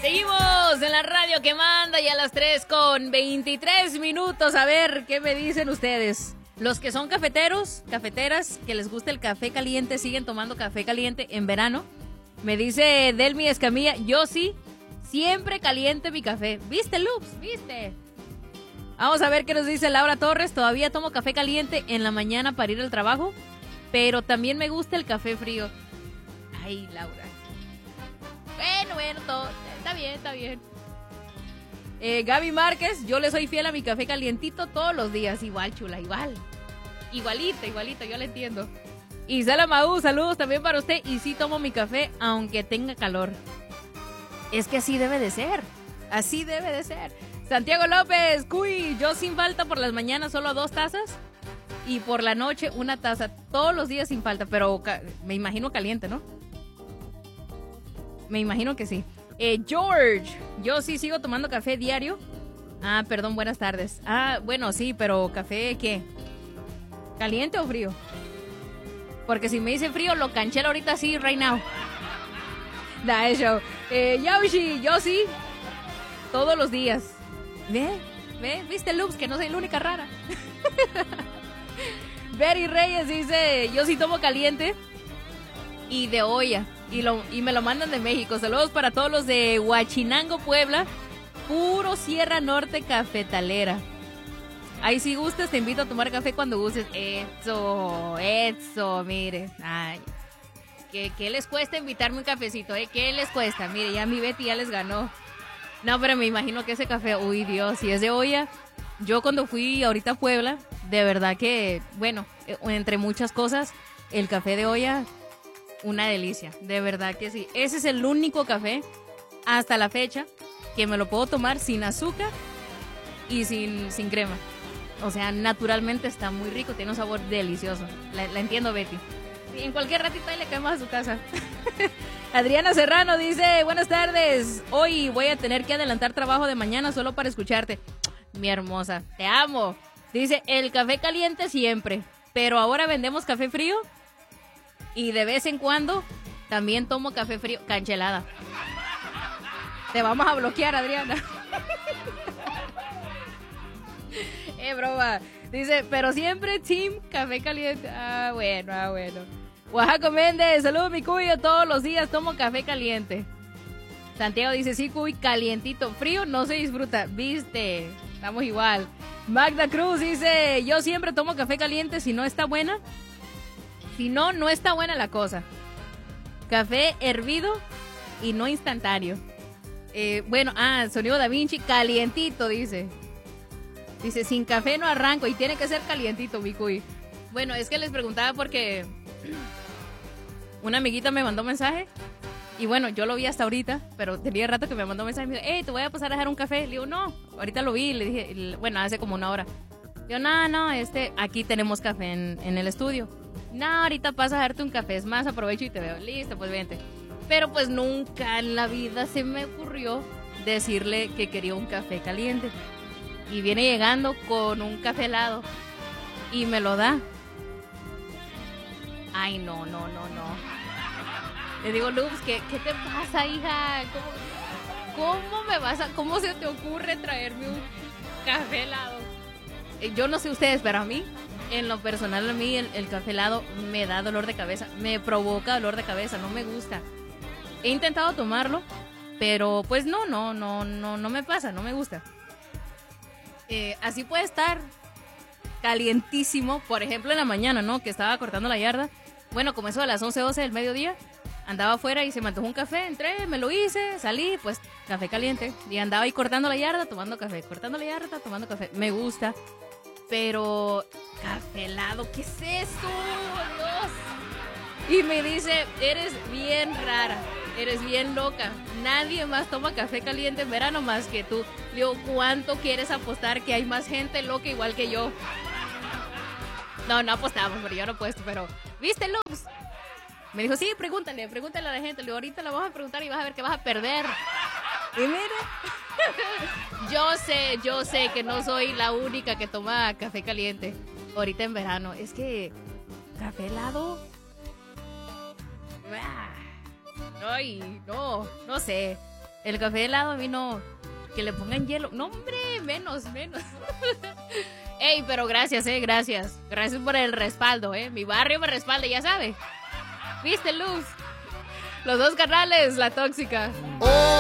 Seguimos en la radio que manda y a las 3:23. A ver, ¿qué me dicen ustedes? Los que son cafeteros, cafeteras, que les gusta el café caliente, siguen tomando café caliente en verano. Me dice Delmi Escamilla, yo sí, siempre caliente mi café. ¿Viste, Loops? ¿Viste? Vamos a ver qué nos dice Laura Torres. Todavía tomo café caliente en la mañana para ir al trabajo, pero también me gusta el café frío. Ay, Laura. Bueno, todo, está bien. Gaby Márquez, yo le soy fiel a mi café calientito todos los días. Igual, chula, igual. Igualito, yo le entiendo. Isela Maú, saludos también para usted. Y sí tomo mi café aunque tenga calor. Es que así debe de ser. Así debe de ser. Santiago López, cuy, yo sin falta por las mañanas solo 2 tazas. Y por la noche 1 taza. Todos los días sin falta, pero me imagino caliente, ¿no? Me imagino que sí. George, yo sí sigo tomando café diario. Ah, perdón, buenas tardes. Ah, bueno, sí, pero ¿café qué? ¿Caliente o frío? Porque si me dice frío, lo cancelo ahorita sí, right now. Da eso. Yoshi, yo sí. Todos los días. Ve, ¿viste, Loops? Que no soy la única rara. Betty Reyes dice, yo sí tomo caliente y de olla. Y me lo mandan de México. Saludos para todos los de Huachinango, Puebla. Puro Sierra Norte cafetalera. Ahí si gustas, te invito a tomar café cuando gustes. Eso, mire. Ay, ¿qué les cuesta invitarme un cafecito? ¿Qué les cuesta? Mire, ya mi Betty ya les ganó. No, pero me imagino que ese café, uy Dios, si es de olla. Yo cuando fui ahorita a Puebla, de verdad que, bueno, entre muchas cosas, el café de olla... Una delicia, de verdad que sí. Ese es el único café, hasta la fecha, que me lo puedo tomar sin azúcar y sin crema. O sea, naturalmente está muy rico, tiene un sabor delicioso. La entiendo, Betty. Y en cualquier ratito ahí le caemos a su casa. Adriana Serrano dice, buenas tardes. Hoy voy a tener que adelantar trabajo de mañana solo para escucharte. Mi hermosa, te amo. Dice, el café caliente siempre, pero ahora vendemos café frío. Y de vez en cuando también tomo café frío. Cancelada. Te vamos a bloquear, Adriana. Broma. Dice, pero siempre team café caliente. Ah, bueno. Oaxaca Méndez, saludos mi cuyo. Todos los días tomo café caliente. Santiago dice, sí, cuy, calientito. Frío no se disfruta. Viste, estamos igual. Magda Cruz dice, yo siempre tomo café caliente si no está buena. Si no, no está buena la cosa. Café hervido y no instantáneo. Sonido Da Vinci, calientito, dice. Dice, sin café no arranco y tiene que ser calientito, mi cuy. Bueno, es que les preguntaba porque una amiguita me mandó mensaje. Y bueno, yo lo vi hasta ahorita, pero tenía rato que me mandó mensaje. Me dijo, hey, te voy a pasar a dejar un café. Le digo, no, ahorita lo vi. Le dije, bueno, hace como 1 hora. Yo, no, aquí tenemos café en el estudio. No, ahorita paso a darte un café, es más, aprovecho y te veo. Listo, pues vente. Pero pues nunca en la vida se me ocurrió decirle que quería un café caliente. Y viene llegando con un café helado y me lo da. Ay, no. Le digo, Luz, ¿qué te pasa, hija? ¿Cómo se te ocurre traerme un café helado? Yo no sé ustedes, pero a mí, en lo personal, a mí el café helado me da dolor de cabeza, me provoca dolor de cabeza, no me gusta. He intentado tomarlo, pero pues no me pasa, no me gusta. Así puede estar calientísimo, por ejemplo en la mañana, ¿no? Que estaba cortando la yarda. Bueno, como eso a las 11:12 del mediodía, andaba afuera y se me antojó un café, entré, me lo hice, salí, pues café caliente. Y andaba ahí cortando la yarda, tomando café, cortando la yarda, tomando café. Me gusta. Pero, café helado, ¿qué es eso? Dios. Y me dice, eres bien rara, eres bien loca. Nadie más toma café caliente en verano más que tú. Le digo, ¿cuánto quieres apostar que hay más gente loca igual que yo? No apostamos, pero yo no apuesto, pero... ¿Viste, Luz? Me dijo, sí, pregúntale a la gente. Le digo, ahorita la vamos a preguntar y vas a ver que vas a perder. Y mire... Yo sé que no soy la única que toma café caliente ahorita en verano. Es que café helado. Ay, no sé. El café helado a mí no... Que le pongan hielo. No, hombre, menos. Ey, pero gracias, gracias. Gracias por el respaldo, Mi barrio me respalda, ya sabe. ¿Viste, Luz? Los dos carnales, la tóxica.